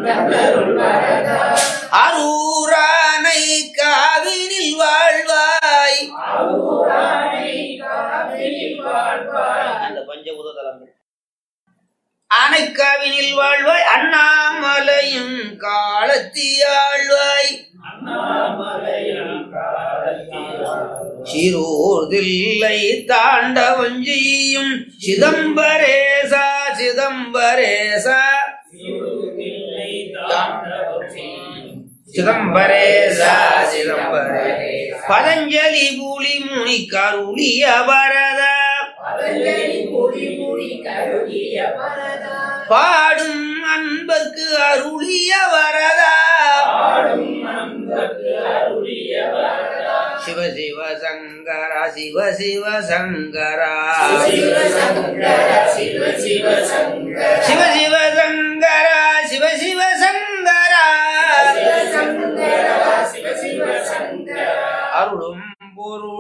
அரூரானை காவினில் வாழ்வாய். அந்த பஞ்சபூத தலங்கள். ஆனைக்காவினில் வாழ்வாய் அண்ணாமலையும் காலத்தியாழ்வாய். சிறூர்தில்லை தாண்டவஞ்சியும் சிதம்பரேசா சிதம்பரேசா சிதம்பரேசா சிதம்பரே பதஞ்சலி புலி முனி கருளிய வரதா. பாடும் அன்பர்க்கு அருளிய வரதா. சிவ சிவ சங்கரா சிவ சிவ சங்கரா சிவ சிவ சங்கரா சிவ சிவ சங்கரா அருளும் பொருள்